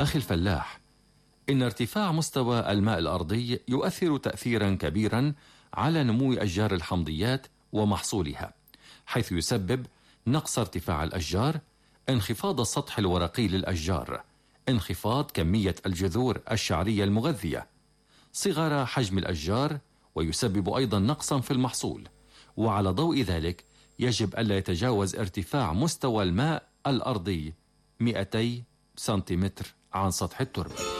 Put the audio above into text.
أخي الفلاح، إن ارتفاع مستوى الماء الأرضي يؤثر تأثيرا كبيرا على نمو أشجار الحمضيات ومحصولها، حيث يسبب نقص ارتفاع الأشجار، انخفاض السطح الورقي للأشجار، انخفاض كمية الجذور الشعرية المغذية، صغر حجم الأشجار، ويسبب أيضا نقصا في المحصول. وعلى ضوء ذلك يجب ألا يتجاوز ارتفاع مستوى الماء الأرضي 200 سنتيمتر عن سطح التربة.